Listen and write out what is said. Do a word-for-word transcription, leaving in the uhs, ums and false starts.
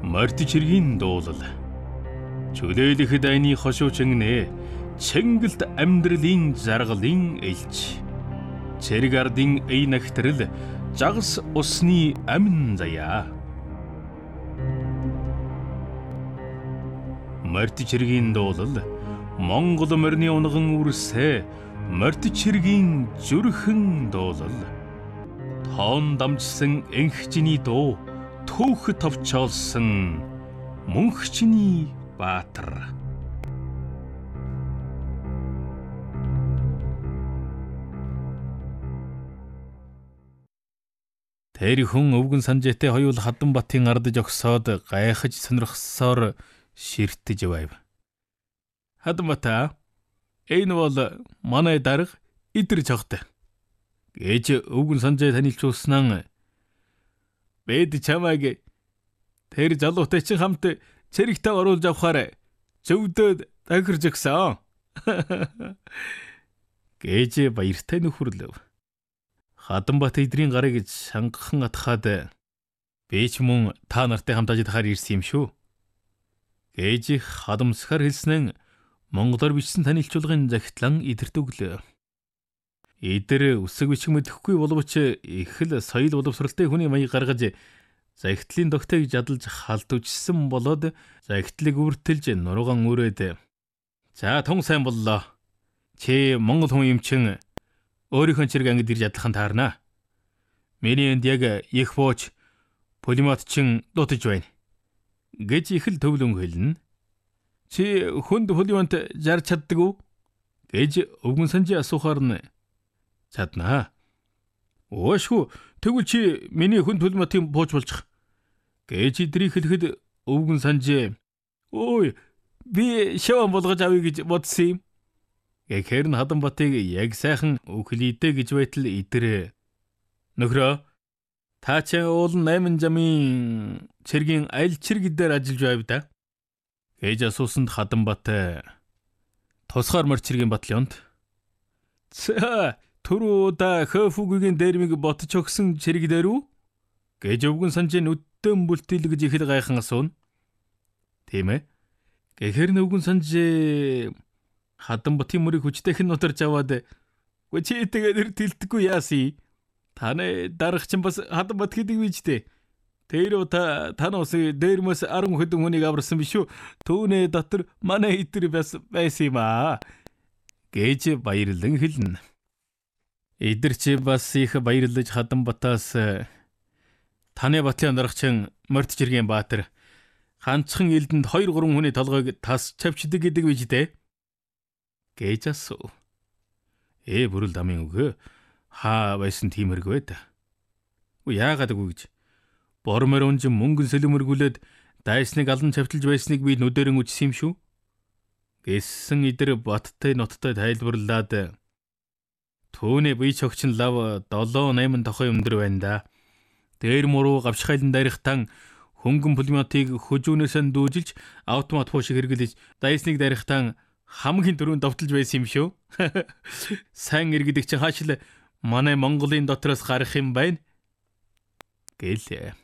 Мартичиргийн дуулал. Чөлөөлөх дайны хошуучиннэ Чэнгэлт амьдралын жаргалын элч. Цэрэг ардын эй нахтрал жагас усны амин заяа. Мартичиргийн дуулал Монгол морины унган үрсэ Мартичиргийн зүрхэн дуулал. Тоон дамжсан энхчний дуу түүх товчоолсон мөнхчний баатар. Тэр хүн өвгөн санжээтэй хоёул Хатанбатын ардж огсоод гайхаж сонирхсоор ширтэж байв. Хатанбата, энэ бол манай дарга идэр чогт. Гэж өвгөн санжээ танилцуулснаа Бэд чамайг тэр залуутай чинь хамт цэрэгтээ оруулж авахаар зөвдөд тахирж өгсөн. Гэж баяртай нөхөрлөв. Хатанбат эдрийн гарыг шангахан атхаад би ч мөн та нартай хамт ажиллахаар ирсэн юм шүү. Гэж хадамсахаар хэлснэн монголоор бичсэн танилцуулгын захидлан идэрт өглөө. Идэр үсэг бичиг мэдэхгүй боловч их л соёл боловсралтай хүний маяг гаргаж захидлын тогтоог жадалж халдвчсан болоод захидлыг үртэлж нурган үрээд за тун сайн боллоо. Чи монгол хүн юм чин өөрийнхөө чирэг ангид ирж ядлахын таарна. Миний энд яг их бууч пулемет чин дутаж байна. Гэж их л төвлөн хэлнэ. Чи хүнд пулемет жарж чаддаг уу? Гэж өвгөн санжи асуухаар нь чаднаа. Өөшгүй тэгвэл чи миний хүн төлмөтийн бууж болчих. Гэж идрийг хэлэхэд өвгөн санжээ. Ой би шаван болгож авъя гэж бодсон юм. Гэхэр нь Хатанбатыг яг сайхан өглийдэ гэж байтал идэр. Нөхрөө та чи уул найман замын цэргийн аль цэрэг дээр ажиллаж байв да? Гэж асуусанд Хатанбат тусгаар морь цэргийн батальонд. За түрүү да Хөфүгийн дэрмиг ботч өгсөн цэрэг дээр үү? Гэж өвгөн санжээ нүдтэн бүлтэлгэж их л гайхан асууна. Тийм ээ. Гэхэр нь өвгөн санжээ Хатанбатын мөрийг хүчтэйхэн нутарч аваад "Гү чи тэгээд тэлдэггүй яасий? Таны дарга чинь бас Хатанбат гэдэг вижтэй. Тэр ута танаас дээрмэс аран хөдөн хүнийг аварсан биш үү? Түүний дотор манай идэр бас байсан юм аа." Гэж баярлан хэлнэ. Идэр чи бас их баярлаж Хатанбатаас "Таны батлын даргачин Мартичиргийн баатар ганцхан элдэнд хоёр гурван хүний толгойг тас чавчдаг гэдэг биш дээ?" Гэж асуув. Ээ бүрэл дамын үгүй. Хаа байсан тийм хэрэг байд. Үгүй яагаад үгүй гэж. Бормор унжин мөнгөн сэлмэргүүлээд дайсныг алан чавталж байсныг би нүдэрэн үжсэн юм шүү. Гэсэн идэр баттай ноттой тайлбарлаад "Түүний бие чогчин лав долоо найман тохой өндөр байна да. Дээр муруу гавшхайлан дарихтан хөнгөн пулеметийг хөжүүнээсээ дүүжилж автомат пуушиг хэрэглэж дайсныг дарихтан хамгийн дөрөнд довтолж байсан юм шүү. Сайн иргэдэг чи хаашил манай Монголын дотроос гарах юм байна." Гэлээ.